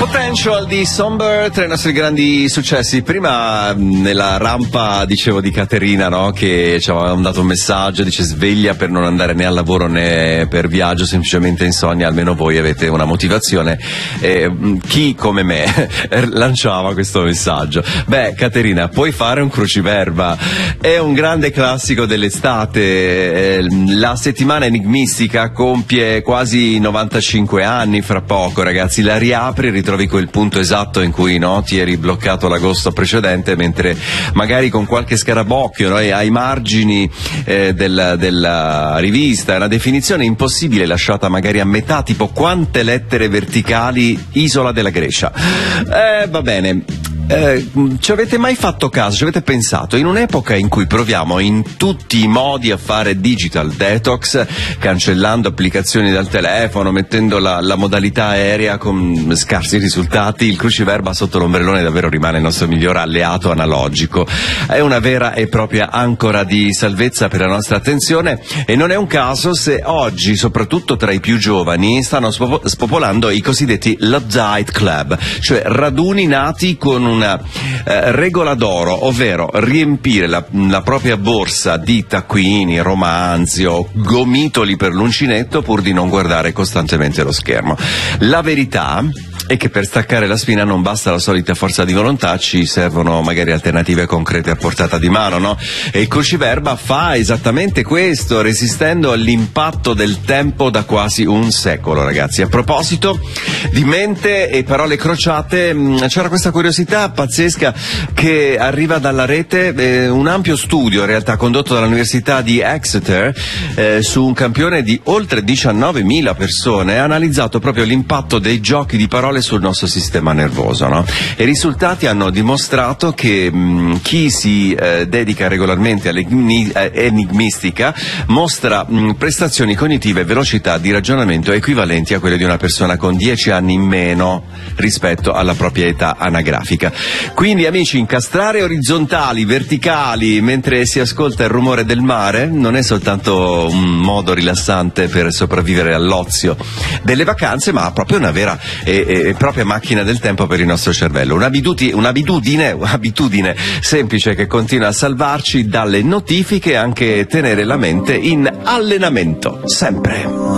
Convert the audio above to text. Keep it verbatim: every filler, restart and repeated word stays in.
Potential di Somber, tra i nostri grandi successi. Prima nella rampa dicevo di Caterina, no? Che ci aveva dato un messaggio, dice sveglia per non andare né al lavoro né per viaggio, semplicemente insonnia, almeno voi avete una motivazione. Eh, chi come me lanciava questo messaggio? Beh, Caterina, puoi fare un cruciverba, è un grande classico dell'estate. Eh, la settimana enigmistica compie quasi novantacinque anni fra poco, ragazzi, la riapri, ritrovi quel punto esatto in cui, no, ti eri bloccato l'agosto precedente, mentre magari con qualche scarabocchio, no, ai margini eh, del, della rivista, è una definizione impossibile lasciata magari a metà, tipo quante lettere verticali Isola della Grecia. Eh, va bene. Eh, ci avete mai fatto caso, ci avete pensato, in un'epoca in cui proviamo in tutti i modi a fare digital detox, cancellando applicazioni dal telefono, mettendo la, la modalità aerea con scarsi risultati, il cruciverba sotto l'ombrellone davvero rimane il nostro miglior alleato analogico. È una vera e propria ancora di salvezza per la nostra attenzione, e non è un caso se oggi, soprattutto tra i più giovani, stanno spopolando i cosiddetti Luddite Club, cioè raduni nati con un una eh, regola d'oro, ovvero riempire la, la propria borsa di taccuini, romanzi o gomitoli per l'uncinetto pur di non guardare costantemente lo schermo. La verità è che per staccare la spina non basta la solita forza di volontà, ci servono magari alternative concrete a portata di mano, no? E il cruciverba fa esattamente questo, resistendo all'impatto del tempo da quasi un secolo, ragazzi. A proposito di mente e parole crociate, c'era questa curiosità pazzesca che arriva dalla rete, eh, un ampio studio in realtà condotto dall'Università di Exeter eh, su un campione di oltre diciannovemila persone, ha analizzato proprio l'impatto dei giochi di parole sul nostro sistema nervoso, no? E i risultati hanno dimostrato che mh, chi si eh, dedica regolarmente all'enigmistica mostra mh, prestazioni cognitive e velocità di ragionamento equivalenti a quelle di una persona con dieci anni in meno rispetto alla propria età anagrafica. Quindi, amici, incastrare orizzontali, verticali mentre si ascolta il rumore del mare non è soltanto un modo rilassante per sopravvivere all'ozio delle vacanze, ma proprio una vera e, e propria macchina del tempo per il nostro cervello. Un'abitudine, un'abitudine, un'abitudine semplice che continua a salvarci dalle notifiche e anche tenere la mente in allenamento, sempre.